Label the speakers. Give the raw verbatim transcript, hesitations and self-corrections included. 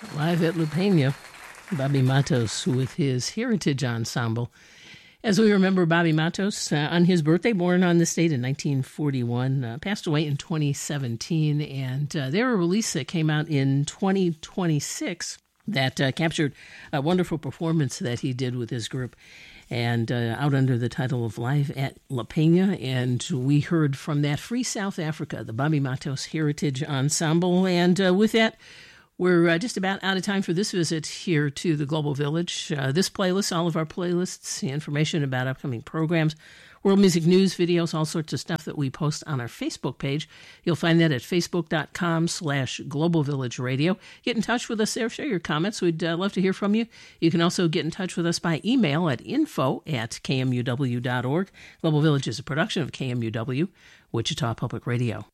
Speaker 1: Live at La Peña, Bobby Matos with his Heritage Ensemble. As we remember Bobby Matos, uh, on his birthday, born on this date in nineteen forty-one, uh, passed away in twenty seventeen, and uh, there were a release that came out in twenty twenty-six that uh, captured a wonderful performance that he did with his group, and uh, out under the title of Live at La Peña. And we heard from that Free South Africa, the Bobby Matos Heritage Ensemble. And uh, with that, we're uh, just about out of time for this visit here to the Global Village. Uh, this playlist, all of our playlists, information about upcoming programs, world music news, videos, all sorts of stuff that we post on our Facebook page. You'll find that at facebook.com slash Global Village Radio. Get in touch with us there. Share your comments. We'd uh, love to hear from you. You can also get in touch with us by email at info at k m u w dot org. Global Village is a production of K M U W, Wichita Public Radio.